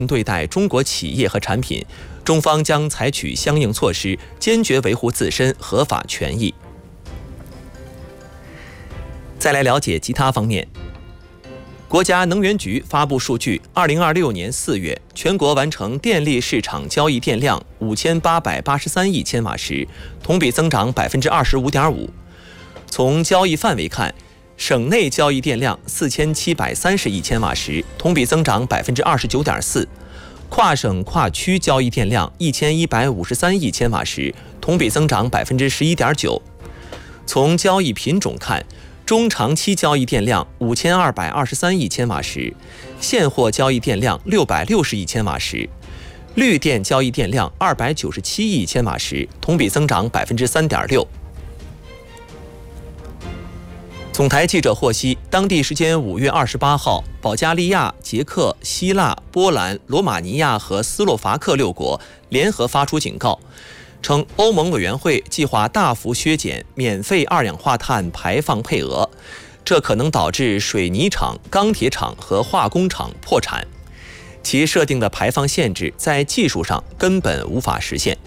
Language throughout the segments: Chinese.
对待中国企业和产品，中方将采取相应措施，坚决维护自身合法权益。再来了解其他方面。国家能源局发布数据，2026年4月，全国完成电力市场交易电量5883亿千瓦时，同比增长25.5%。从交易范围看，省内交易电量4730亿千瓦时，同比增长29.4%；跨省跨区交易电量1153亿千瓦时，同比增长11.9%。从交易品种看，中长期交易电量5223亿千瓦时，现货交易电量660亿千瓦时，绿电交易电量297亿千瓦时，同比增长3.6%。总台记者获悉，当地时间5月28号，保加利亚、捷克、希腊、波兰、罗马尼亚和斯洛伐克6国联合发出警告，称欧盟委员会计划大幅削减免费二氧化碳排放配额，这可能导致水泥厂、钢铁厂和化工厂破产。其设定的排放限制在技术上根本无法实现。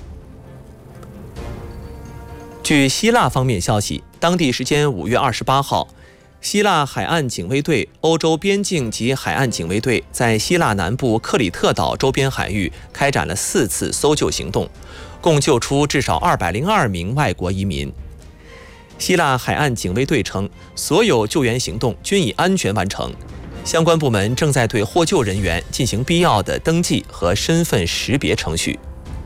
据希腊方面消息，当地时间5月28号，希腊海岸警卫队、欧洲边境及海岸警卫队在希腊南部克里特岛周边海域开展了4次搜救行动，共救出至少202名外国移民。希腊海岸警卫队称，所有救援行动均已安全完成，相关部门正在对获救人员进行必要的登记和身份识别程序。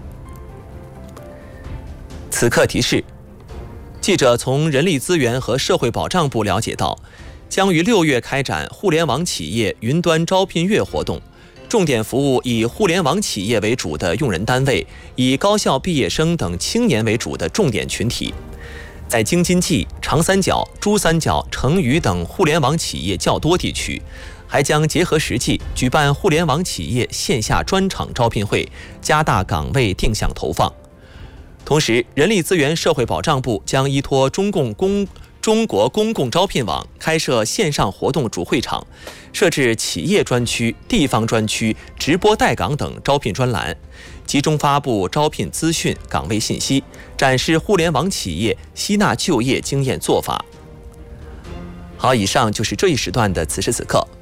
此刻提示：记者从人力资源和社会保障部了解到，将于6月开展互联网企业云端招聘月活动，重点服务以互联网企业为主的用人单位，以高校毕业生等青年为主的重点群体。在京津冀、长三角、珠三角、成渝等互联网企业较多地区，还将结合实际举办互联网企业线下专场招聘会，加大岗位定向投放。同时，人力资源社会保障部将依托中国公共招聘网开设线上活动主会场，设置企业专区、地方专区、直播带岗等招聘专栏，集中发布招聘资讯、岗位信息，展示互联网企业吸纳就业经验做法。好，以上就是这一时段的此时此刻。